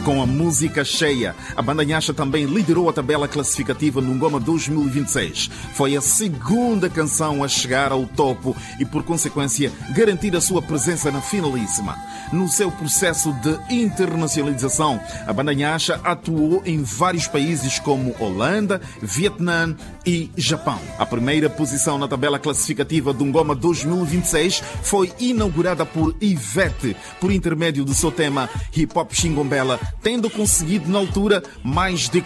com a música Cheia. A banda Nhaxa também liderou a tabela classificativa no Ngoma 2026. Foi a segunda canção a chegar ao topo e, por consequência, garantir a sua presença na finalíssima. No seu processo de internacionalização, a banda Nhaxa atuou em vários países como Holanda, Vietnã e Japão. A primeira posição na tabela classificativa do Ngoma 2026 foi inaugurada por Ivete, por intermédio do seu tema Hip Hop Xingombela, tendo conseguido na altura mais de